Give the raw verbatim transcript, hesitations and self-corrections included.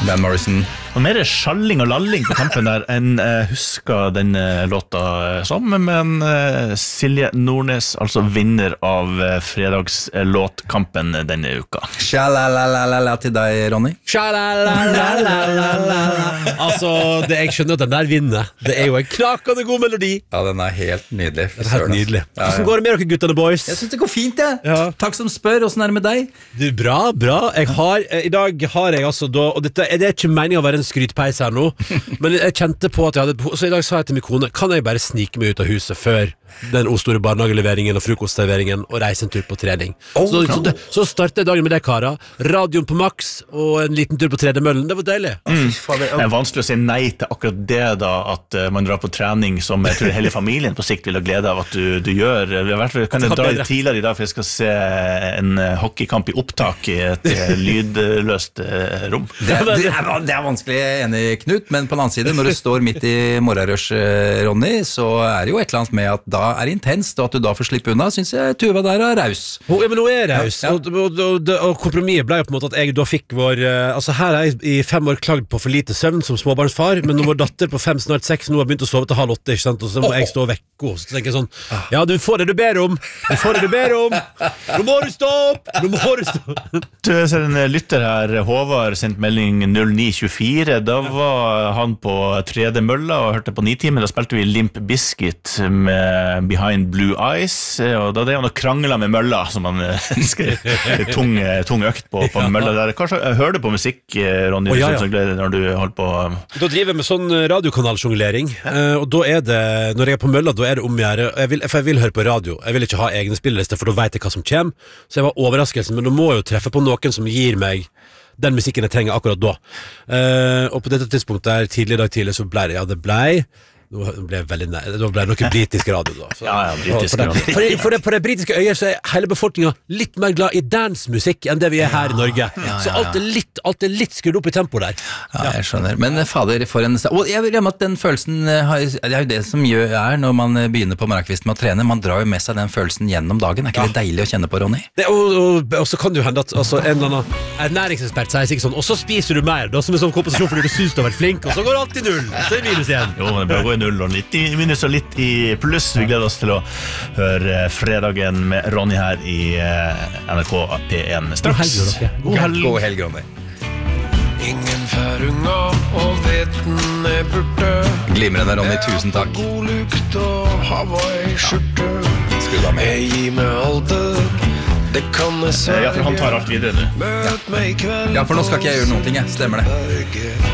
Van Morrison. Og mer sjalling og lalling på tampen der enn jeg husker denne låta sammen med en uh, Silje Nordnes, altså vinner av uh, fredagslåtkampen denne uka. Sha-la-la-la-la til deg, Ronny. Sha-la-la-la-la-la. Altså, det, jeg skjønner at den der vinner. Det er jo en knakende god melodi. Ja, den er helt nydelig. Det er helt nydelig. Ja, ja. Hvordan går det med dere guttene, boys? Jeg synes det går fint, jeg. Ja. Takk som spør, hvordan er det med deg? Du, bra, bra. Jeg har, eh, I dag har jeg altså da, og dette, det er ikke meningen å være en skrytpeis her nå, men jeg kjente på at jeg hadde, så i dag sa jeg til min kone, kan jeg bare snike meg ut av huset før den store barnehageleveringen og frokostserveringen og reise en tur på trening. Oh, så, no. så, det, så startet jeg dagen med det, Kara. Radioen på maks og en liten tur på tredemøllen. Det var deilig. Mm. Det er vanskelig å si nei til akkurat det da, at uh, man drar på trening som jeg tror hele familien på sikt vil ha glede av at du, du gjør. I hvert fall kan jeg dra litt tidligere i dag, for jeg skal se en uh, hockeykamp i opptak i et uh, lydløst uh, rom. Det, det, er, det er vanskelig, enig Knut, men på den annen side, når du står midt i morgenrush, Ronny, så er det jo et eller annet med at da er intenst, og at du da får slippe unna, synes jeg Tuva der er raus. Hun, ja, men hun er raus, ja, ja. og, og, og, og kompromisset ble jo på en måte at jeg da fikk vår, altså her har jeg i fem år klagd på for lite søvn som småbarnsfar, men når vår datter på fem, snart seks, nå har begynt å sove til halv åtte, ikke sant, og så må jeg stå vekk, så tenker jeg sånn, ja, du får det du ber om, du får det du ber om, nå må du stå opp, nå må du stå opp. Du ser en lytter her, Håvard, sendt melding null ni tjuefire, da var han på tredje mølla og hørte på Nitimen, da spilte vi Limp Bizkit med Behind Blue Eyes, og da drev han og kranglet med mølla, som han skrev tung, tung økt på, på mølla der. Kanskje hører du på musikk, Ronny, oh, ja, ja. når du holder på? Da driver jeg med sånn radiokanalsjonglering, og da er det, når jeg er på mølla, da er det omgjære, jeg vil, for jeg vil høre på radio, jeg vil ikke ha egne spillelister, for da vet jeg hva som kommer, så jeg var overraskelsen, men da må jeg jo treffe på noen som gir meg den musikken jeg trenger akkurat da. Uh, og på dette tidspunktet der, tidlig i dag tidlig, så ble det, ja, det ble Nå ble det veldig nær, da ble det noe britisk radio da. Så, ja, ja, britisk radio. For, det, for det, på det britiske øyer så er hele befolkningen litt mer glad i dance-musikk enn det vi er her i Norge. Ja, ja, ja. Så alt er litt, alt er litt skrudd opp i tempo der. Ja, jeg skjønner. Men fader, for en... Og jeg vil glemme at den følelsen, det er jo det som gjør er når man begynner på morgenkvisten med å trene, man drar jo med seg den følelsen gjennom dagen. Er ikke ja. det deilig å kjenne på, Ronny? Det, og, og, og så kan det jo hende at altså, en eller annen ernæringsekspert sier sikkert sånn, og så spiser du mer, da, som er sånn kompensasjon fordi du synes du har vært flink, og så går alt i null. Så er det minus igjen. Jo, men det bør gå i null og nitti minus og litt i pluss. Vi gleder oss til å høre fredagen med Ronny her i N R K P én straks. God helg, God helg, Ronny. Ingen færunger og veten er borte. Glimrende, Ronny, tusen takk. God lukt og Hawaii-skjorte. Jeg gir meg alder. Det kan jeg sverge. Ja, for han tar alt videre nå. Møt meg i kveld. Ja, for nå skal ikke jeg gjøre noen ting, jeg. Stemmer det.